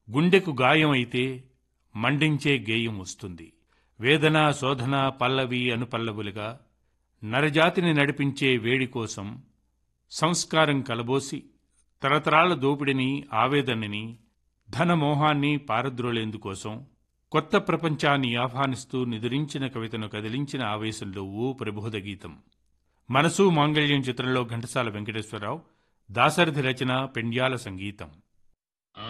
గుండెకు గాయం అయితే మండించే గేయం వస్తుంది. వేదన శోధన పల్లవి అనుపల్లవులుగా నరజాతిని నడిపించే వేడి కోసం సంస్కారం కలబోసి తరతరాల దోపిడిని ఆవేదనని ధనమోహాన్ని పారద్రోలేందుకోసం కొత్త ప్రపంచాన్ని ఆహ్వానిస్తూ నిదురించిన కవితను కదిలించిన ఆవేశంలో ఓ ప్రబోధ గీతం. మనసు మాంగళ్యం చిత్రంలో ఘంటసాల వెంకటేశ్వరరావు, దాశరథి రచన, పెండ్యాల సంగీతం.